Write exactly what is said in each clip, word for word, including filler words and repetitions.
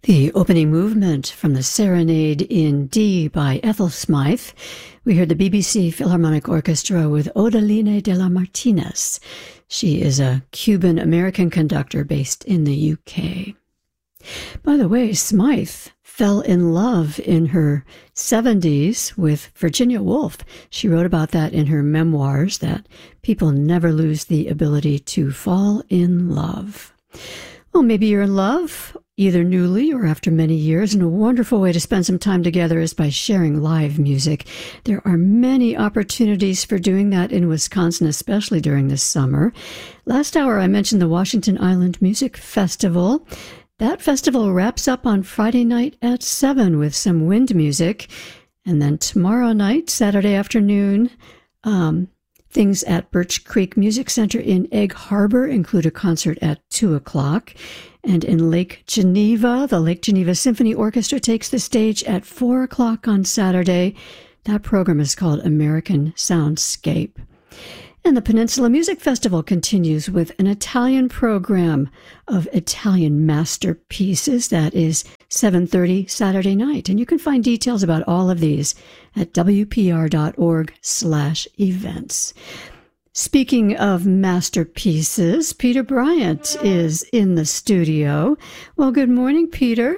The opening movement from the Serenade in D by Ethel Smythe. We heard the B B C Philharmonic Orchestra with Odaline de la Martinez. She is a Cuban-American conductor based in the U K. By the way, Smythe fell in love in her seventies with Virginia Woolf. She wrote about that in her memoirs, that people never lose the ability to fall in love. Well, maybe you're in love, either newly or after many years, and a wonderful way to spend some time together is by sharing live music. There are many opportunities for doing that in Wisconsin, especially during the summer. Last hour, I mentioned the Washington Island Music Festival. That festival wraps up on Friday night at seven with some wind music. And then tomorrow night, Saturday afternoon, um, things at Birch Creek Music Center in Egg Harbor include a concert at two o'clock. And in Lake Geneva, the Lake Geneva Symphony Orchestra takes the stage at four o'clock on Saturday. That program is called American Soundscape. And the Peninsula Music Festival continues with an Italian program of Italian masterpieces. That is seven thirty Saturday night. And you can find details about all of these at w p r dot org slash events. Speaking of masterpieces, Peter Bryant is in the studio. Well, good morning, Peter.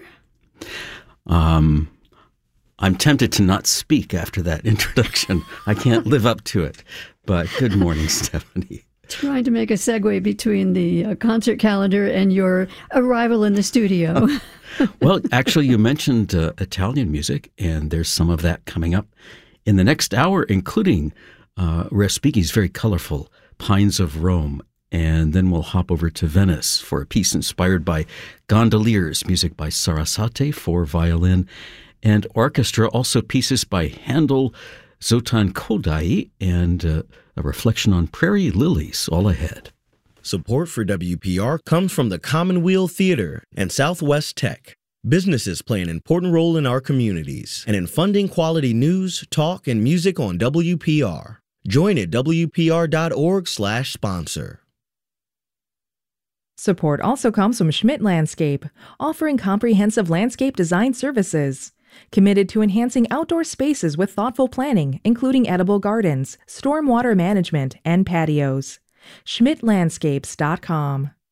Um, I'm tempted to not speak after that introduction. I can't live up to it. But good morning, Stephanie. Trying to make a segue between the uh, concert calendar and your arrival in the studio. Well, actually, you mentioned uh, Italian music, and there's some of that coming up in the next hour, including uh, Respighi's very colorful Pines of Rome. And then we'll hop over to Venice for a piece inspired by gondoliers, music by Sarasate for violin and orchestra, also pieces by Handel, Zoltan Kodály, and uh, a reflection on prairie lilies all ahead. Support for W P R comes from the Commonweal Theater and Southwest Tech. Businesses play an important role in our communities and in funding quality news, talk, and music on W P R. Join at w p r dot org slash sponsor. Support also comes from Schmidt Landscape, offering comprehensive landscape design services. Committed to enhancing outdoor spaces with thoughtful planning, including edible gardens, stormwater management, and patios. schmidt landscapes dot com.